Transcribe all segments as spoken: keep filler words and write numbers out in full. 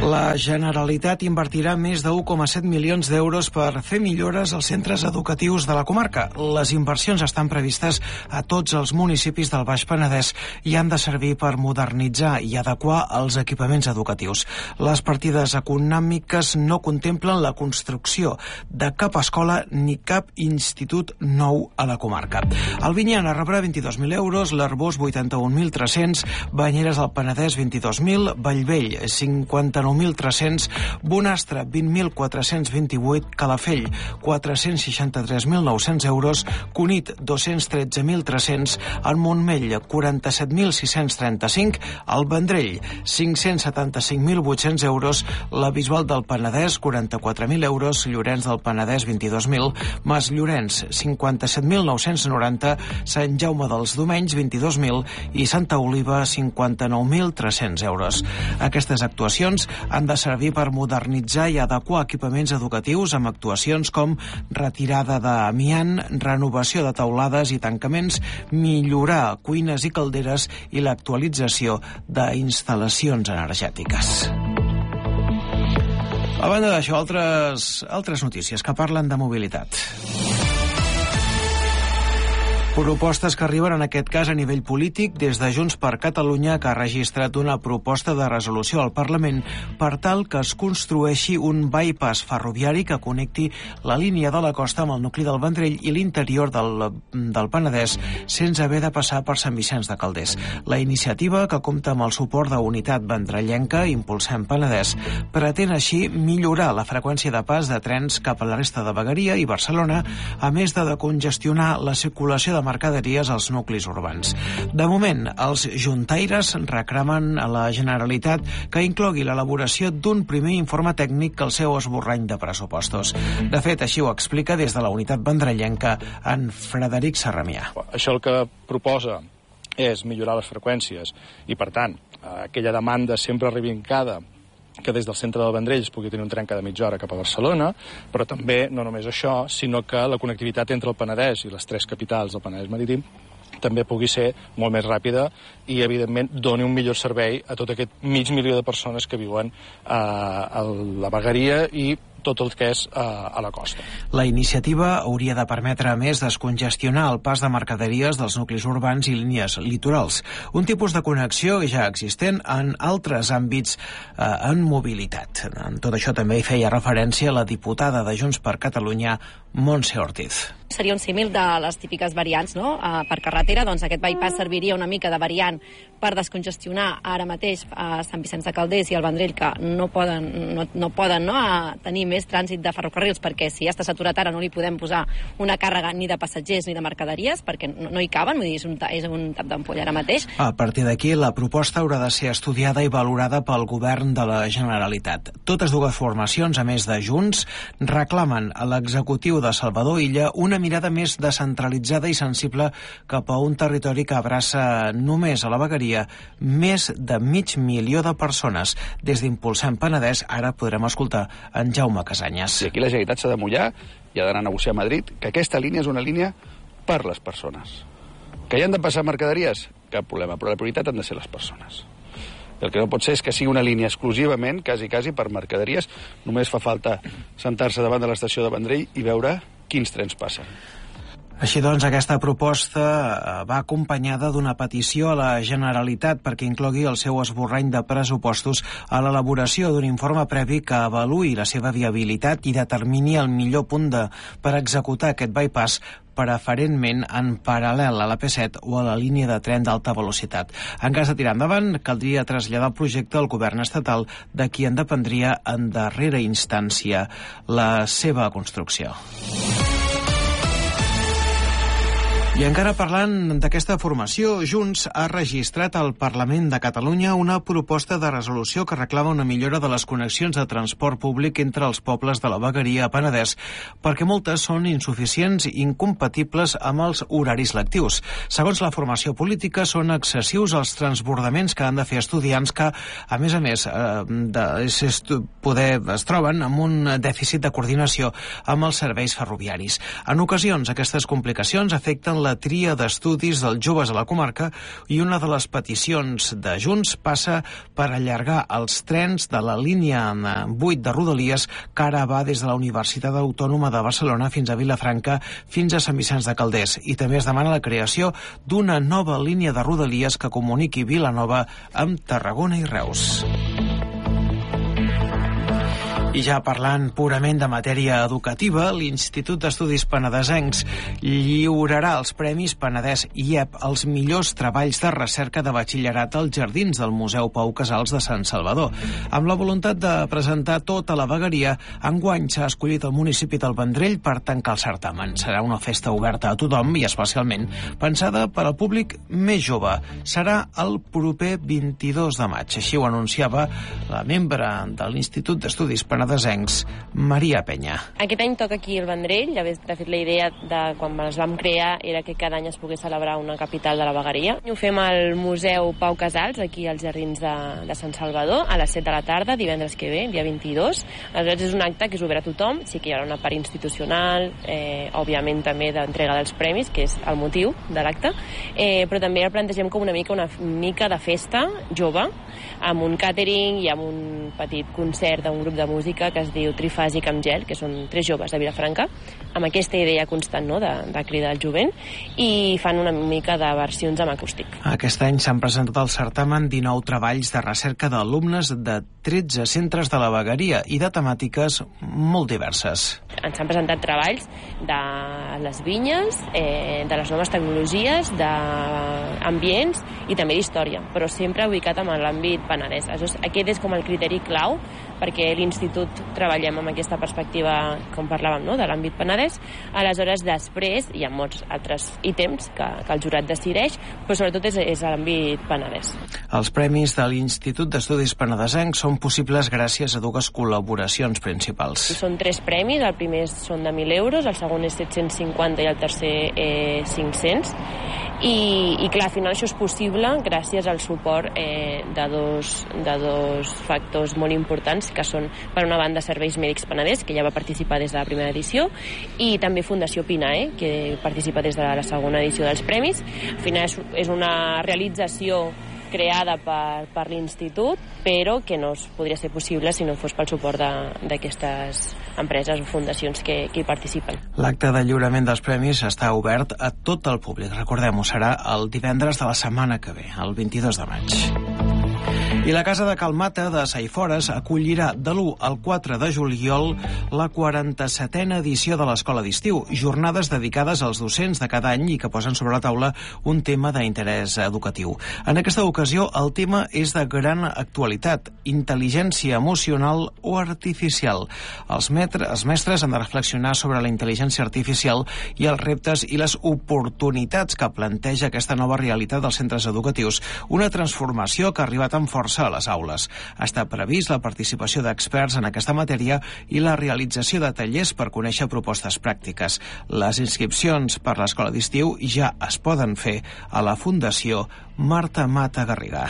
La Generalitat invertirà més de u coma set milions d'euros per fer millores als centres educatius de la comarca. Les inversions estan previstes a tots els municipis del Baix Penedès i han de servir per modernitzar i adequar els equipaments educatius. Les partides econòmiques no contemplen la construcció de cap escola ni cap institut nou a la comarca. Albinyana rebrà vint-i-dos mil euros, l'Arboç vuitanta-un mil tres-cents, Banyeres del Penedès vint-i-dos mil, Bellvei cinquanta-nou mil tres-cents, Bonastre vint mil quatre-cents vint-i-vuit, Calafell quatre-cents seixanta-tres mil nou-cents euros, Cunit dos-cents tretze mil tres-cents, el Montmell quaranta-set mil sis-cents trenta-cinc, el Vendrell cinc-cents setanta-cinc mil vuit-cents euros, la Bisbal del Penedès quaranta-quatre mil euros, Llorenç del Penedès vint-i-dos mil, Mas Llorenç cinquanta-set mil nou-cents noranta, Sant Jaume dels Domenys vint-i-dos mil i Santa Oliva cinquanta-nou mil tres-cents euros. Aquestes actuacions han de servir per modernitzar i adequar equipaments educatius amb actuacions com retirada d'amiant, renovació de teulades i tancaments, millorar cuines i calderes i l'actualització d'instal·lacions energètiques. A banda d'això, altres, altres notícies que parlen de mobilitat. Propostes que arriben en aquest cas a nivell polític des de Junts per Catalunya, que ha registrat una proposta de resolució al Parlament per tal que es construeixi un bypass ferroviari que connecti la línia de la costa amb el nucli del Vendrell i l'interior del, del Penedès sense haver de passar per Sant Vicenç de Calders. La iniciativa, que compta amb el suport de Unitat Vendrellenca Impulsem Penedès, pretén així millorar la freqüència de pas de trens cap a la resta de Vegueria i Barcelona, a més de decongestionar la circulació de mercaderies als nuclis urbans. De moment, els juntaires reclamen a la Generalitat que inclogui l'elaboració d'un primer informe tècnic al seu esborrany de pressupostos. De fet, així ho explica des de la Unitat Vendrellenca en Frederic Sarramià. Això el que proposa és millorar les freqüències i, per tant, aquella demanda sempre reivindicada que des del centre del Vendrell es pugui tenir un tren cada mitja hora cap a Barcelona, però també, no només això, sinó que la connectivitat entre el Penedès i les tres capitals del Penedès Marítim també pugui ser molt més ràpida i, evidentment, doni un millor servei a tot aquest mig milió de persones que viuen eh, a la Vegueria i tot el que és eh, a la costa. La iniciativa hauria de permetre, a més, descongestionar el pas de mercaderies dels nuclis urbans i línies litorals, un tipus de connexió ja existent en altres àmbits eh, en mobilitat. En tot això també hi feia referència la diputada de Junts per Catalunya, Montse Ortiz. Seria un símil de les típiques variants, no? Uh, per carretera, doncs aquest bypass serviria una mica de variant per descongestionar ara mateix a Sant Vicenç de Calders i el Vendrell, que no poden, no, no poden no, a tenir més trànsit de ferrocarrils, perquè si ja està saturat ara no li podem posar una càrrega ni de passatgers ni de mercaderies, perquè no, no hi caben, vull dir, és un, és un tap d'ampolla ara mateix. A partir d'aquí, la proposta haurà de ser estudiada i valorada pel govern de la Generalitat. Totes dues formacions, a més de Junts, reclamen a l'executiu de Salvador Illa una mirada més descentralitzada i sensible cap a un territori que abraça només a la Vegueria més de mig milió de persones. Des d'Impulsem Penedès, ara podrem escoltar en Jaume Casanyes. I aquí la Generalitat s'ha de mullar i ha d'anar a negociar a Madrid que aquesta línia és una línia per les persones. Que hi han de passar mercaderies? Cap problema, però la prioritat han de ser les persones. El que no pot ser és que sigui una línia exclusivament, quasi, quasi, per mercaderies. Només fa falta sentar-se davant de l'estació de Vendrell i veure quins trens passen. Així doncs, aquesta proposta va acompanyada d'una petició a la Generalitat perquè inclogui el seu esborrany de pressupostos a l'elaboració d'un informe previ que avaluï la seva viabilitat i determini el millor punt de, per executar aquest bypass, preferentment en paral·lel a la P set o a la línia de tren d'alta velocitat. En cas de tirar endavant, caldria traslladar el projecte al govern estatal, de qui en dependria en darrera instància la seva construcció. I encara parlant d'aquesta formació, Junts ha registrat al Parlament de Catalunya una proposta de resolució que reclama una millora de les connexions de transport públic entre els pobles de la Vegueria a Penedès, perquè moltes són insuficients i incompatibles amb els horaris lectius. Segons la formació política, són excessius els transbordaments que han de fer estudiants que, a més a més, eh, de, es, poder, es troben amb un dèficit de coordinació amb els serveis ferroviaris. En ocasions, aquestes complicacions afecten la tria d'estudis dels joves a la comarca i una de les peticions de Junts passa per allargar els trens de la línia vuit de Rodalies que ara va des de la Universitat Autònoma de Barcelona fins a Vilafranca fins a Sant Vicenç de Calders, i també es demana la creació d'una nova línia de Rodalies que comuniqui Vilanova amb Tarragona i Reus. I ja parlant purament de matèria educativa, l'Institut d'Estudis Penedesencs lliurarà els Premis Penedès I E P als millors treballs de recerca de batxillerat als jardins del Museu Pau Casals de Sant Salvador. Amb la voluntat de presentar tota la vegueria, enguany s'ha escollit el municipi del Vendrell per tancar el certamen. Serà una festa oberta a tothom i especialment pensada per al públic més jove. Serà el proper vint-i-dos de maig. Així ho anunciava la membre de l'Institut d'Estudis Penedesencs, Maria Penya. Aquest any toca aquí el Vendrell. De fet, la idea de quan es vam crear era que cada any es pogués celebrar una capital de la vegueria. Ho fem al Museu Pau Casals, aquí als Jardins de, de Sant Salvador, a les set de la tarda, divendres que ve, dia vint-i-dos. Aleshores, és un acte que és obert a tothom. Sí que hi haurà una part institucional, eh, òbviament també d'entrega dels premis, que és el motiu de l'acte, eh, però també el plantegem com una mica, una mica de festa jove, amb un càtering i amb un petit concert d'un grup de música que es diu Trifàsic amb gel, que són tres joves de Vilafranca, amb aquesta idea constant, no?, de, de cridar el jovent, i fan una mica de versions amb acústic. Aquest any s'han presentat al certamen dinou treballs de recerca d'alumnes de tretze centres de la vegueria i de temàtiques molt diverses. Ens han presentat treballs de les vinyes, eh, de les noves tecnologies, d'ambients i també d'història, però sempre ubicat en l'àmbit penedès. Aleshores, aquest és com el criteri clau, perquè l'institut treballem amb aquesta perspectiva, com parlàvem, no?, de l'àmbit penedès. Aleshores, després hi ha molts altres ítems que, que el jurat decideix, però sobretot és, és l'àmbit penedès. Els premis de l'Institut d'Estudis Penedesencs són possibles gràcies a dues col·laboracions principals. Són tres premis, el primer són de mil euros, el segon és set-cents cinquanta i el tercer eh, cinc-cents. I, i clar, al final això és possible gràcies al suport eh, de, dos, de dos factors molt importants, que són, per una banda, Serveis Mèdics Penedès, que ja va participar des de la primera edició, i també Fundació Pinae, que participa des de la segona edició dels premis. Al final és, és una realització creada per, per l'Institut, però que no podria ser possible si no fos pel suport d'aquestes empreses o fundacions que, que hi participen. L'acte de lliurament dels premis està obert a tot el públic. Recordem-ho, serà el divendres de la setmana que ve, el vint-i-dos de maig. I la Casa de Calmata de Saifores acollirà de l'u al quatre de juliol la quaranta-setena edició de l'Escola d'Estiu, jornades dedicades als docents de cada any i que posen sobre la taula un tema d'interès educatiu. En aquesta ocasió, el tema és de gran actualitat: intel·ligència emocional o artificial. Els, metre, els mestres han de reflexionar sobre la intel·ligència artificial i els reptes i les oportunitats que planteja aquesta nova realitat dels centres educatius, una transformació que ha arribat amb força a les aules. Està previst la participació d'experts en aquesta matèria i la realització de tallers per conèixer propostes pràctiques. Les inscripcions per l'escola d'estiu ja es poden fer a la Fundació Marta Mata Garrigà.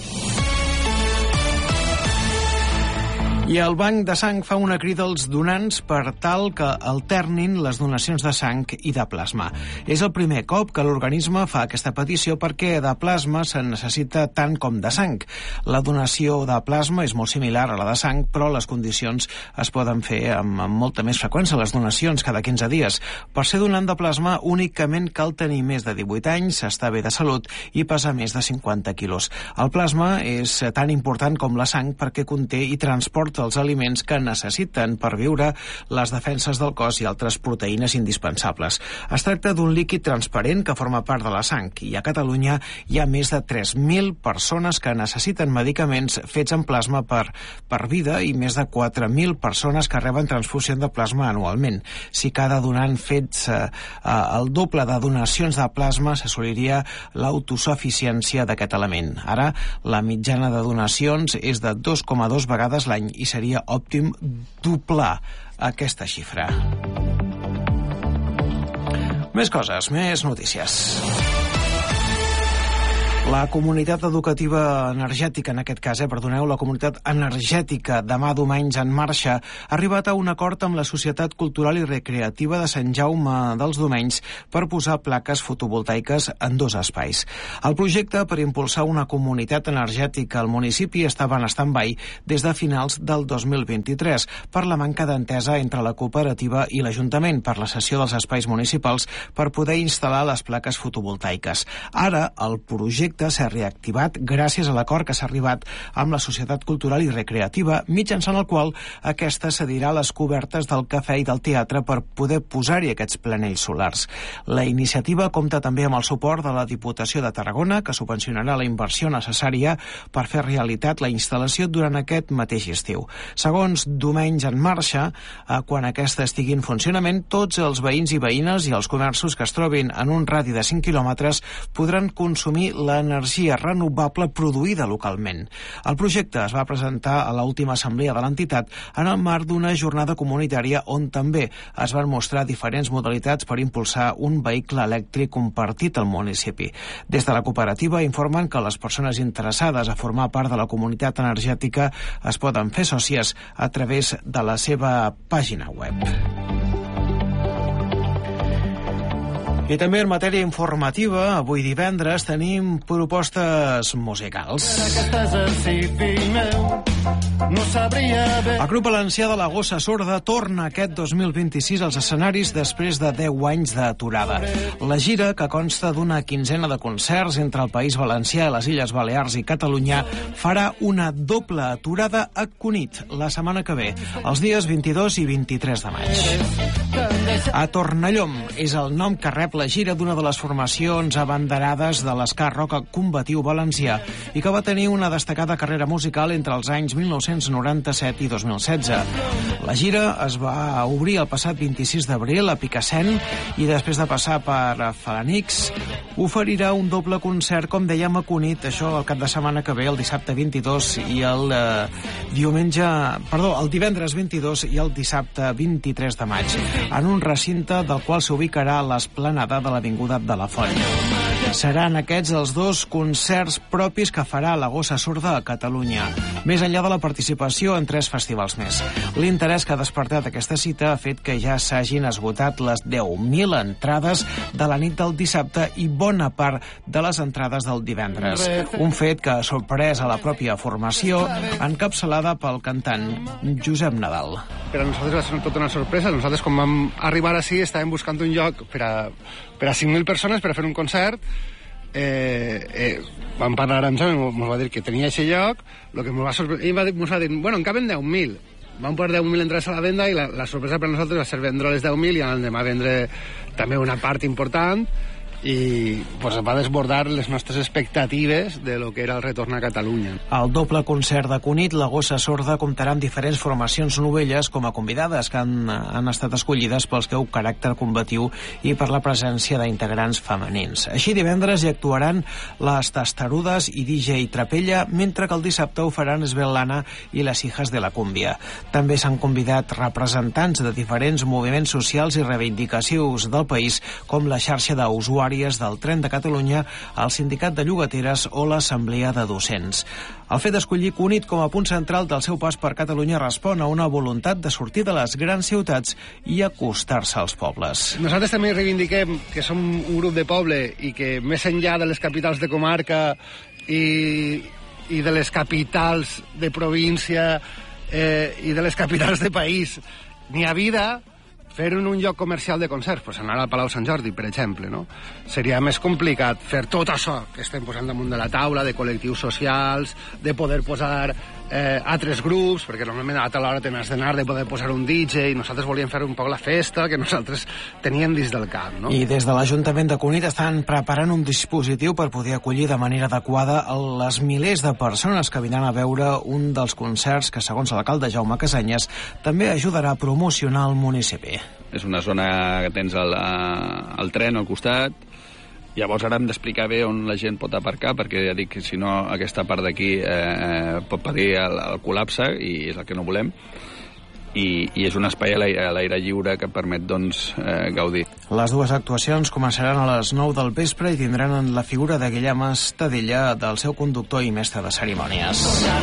I el Banc de Sang fa una crida als donants per tal que alternin les donacions de sang i de plasma. És el primer cop que l'organisme fa aquesta petició perquè de plasma se'n necessita tant com de sang. La donació de plasma és molt similar a la de sang, però les condicions es poden fer amb, amb molta més freqüència, les donacions cada quinze dies. Per ser donant de plasma únicament cal tenir més de divuit anys, estar bé de salut i pesar més de cinquanta quilos. El plasma és tan important com la sang perquè conté i transporta els aliments que necessiten per viure, les defenses del cos i altres proteïnes indispensables. Es tracta d'un líquid transparent que forma part de la sang i a Catalunya hi ha més de tres mil persones que necessiten medicaments fets en plasma per, per vida i més de quatre mil persones que reben transfusió de plasma anualment. Si cada donant fets eh, el doble de donacions de plasma, s'assoliria l'autosuficiència d'aquest element. Ara, la mitjana de donacions és de dos coma dos vegades l'any i seria òptim doblar aquesta xifra. Més coses, més notícies. La comunitat educativa energètica, en aquest cas, eh, perdoneu, la comunitat energètica Demà Domenys en Marxa ha arribat a un acord amb la Societat Cultural i Recreativa de Sant Jaume dels Domenys per posar plaques fotovoltaiques en dos espais. El projecte per impulsar una comunitat energètica al municipi estava en stand-by des de finals del dos mil vint-i-tres per la manca d'entesa entre la cooperativa i l'Ajuntament per la cessió dels espais municipals per poder instal·lar les plaques fotovoltaiques. Ara, el projecte s'ha reactivat gràcies a l'acord que s'ha arribat amb la Societat Cultural i Recreativa, mitjançant el qual aquesta cedirà les cobertes del cafè i del teatre per poder posar-hi aquests planells solars. La iniciativa compta també amb el suport de la Diputació de Tarragona, que subvencionarà la inversió necessària per fer realitat la instal·lació durant aquest mateix estiu. Segons Domenys en Marxa, quan aquesta estigui en funcionament, tots els veïns i veïnes i els comerços que es trobin en un radi de cinc quilòmetres podran consumir l'energia renovable produïda localment. El projecte es va presentar a l'última assemblea de l'entitat en el marc d'una jornada comunitària on també es van mostrar diferents modalitats per impulsar un vehicle elèctric compartit al municipi. Des de la cooperativa informen que les persones interessades a formar part de la comunitat energètica es poden fer sòcies a través de la seva pàgina web. I també en matèria informativa, avui divendres tenim propostes musicals. El grup valencià de la Gossa Sorda torna aquest dos mil vint-i-sis als escenaris després de deu anys d'aturada. La gira, que consta d'una quinzena de concerts entre el País Valencià, les Illes Balears i Catalunya, farà una doble aturada a Cunit la setmana que ve, els dies vint-i-dos i vint-i-tres de maig. A Tornallom és el nom que rep la gira d'una de les formacions abanderades de l'esca rock combatiu valencià i que va tenir una destacada carrera musical entre els anys mil nou-cents noranta-set i dos mil setze. La gira es va obrir el passat vint-i-sis d'abril a Picassent i després de passar per Falanix oferirà un doble concert, com dèiem, a Cunit, això el cap de setmana que ve, el dissabte vint-i-dos i el eh, diumenge, perdó, el divendres vint-i-dos i el dissabte vint-i-tres de maig, en un recinte del qual s'ubicarà a l'esplanada de l'Avinguda de la Font. Seran aquests els dos concerts propis que farà la Gossa Sorda a Catalunya, més enllà de la participació en tres festivals més. L'interès que ha despertat aquesta cita ha fet que ja s'hagin esgotat les deu mil entrades de la nit del dissabte i bona part de les entrades del divendres. Un fet que ha sorprès a la pròpia formació, encapçalada pel cantant Josep Nadal. Per a nosaltres va ser tota una sorpresa. Nosaltres, quan vam arribar així, estàvem buscant un lloc per a, per a cinc mil persones per a fer un concert. Eh, eh, vam parlar amb Jaume, ens va dir que tenia aquest lloc. Lo que ens va sorprendre, ell va, va dir, bueno, en caben deu mil. Vam posar deu mil entrades a la venda i la, la sorpresa per a nosaltres va ser vendre les deu mil i el demà vendre també una part important i pues, va desbordar les nostres expectatives de lo que era el retorn a Catalunya. Al doble concert de Cunit, la Gossa Sorda comptarà amb diferents formacions novelles com a convidades que han, han estat escollides pel seu caràcter combatiu i per la presència d'integrants femenins. Així, divendres hi actuaran les Testarudes i D J Trapella, mentre que el dissabte ho faran Svetlana i les Hijas de la Cúmbia. També s'han convidat representants de diferents moviments socials i reivindicatius del país, com la xarxa d'usuaris del Tren de Catalunya, el Sindicat de Llogateres o l'Assemblea de Docents. El fet d'escollir Cunit com a punt central del seu pas per Catalunya respon a una voluntat de sortir de les grans ciutats i acostar-se als pobles. Nosaltres també reivindiquem que som un grup de poble i que més enllà de les capitals de comarca i, i de les capitals de província eh, i de les capitals de país n'hi ha vida. Fer en un lloc comercial de concerts, pues anar al Palau Sant Jordi, per exemple, no? Seria més complicat fer tot això que estem posant damunt de la taula, de col·lectius socials, de poder posar eh, altres grups, perquè normalment a tal hora t'has d'anar, de poder posar un D J, i nosaltres volíem fer un poc la festa que nosaltres teníem dins del cap, no? I des de l'Ajuntament de Cunit estan preparant un dispositiu per poder acollir de manera adequada les milers de persones que vindran a veure un dels concerts que, segons l'alcalde Jaume Casanyes, també ajudarà a promocionar el municipi. És una zona que tens el, el tren al costat. Llavors ara hem d'explicar bé on la gent pot aparcar, perquè ja dic que si no aquesta part d'aquí eh, pot patir el, el col·lapse i és el que no volem. i, i és un espai a l'aire, a l'aire lliure que permet doncs, eh, gaudir. Les dues actuacions començaran a les nou del vespre i tindran la figura de Guillem Estadella, del seu conductor i mestre de cerimònies.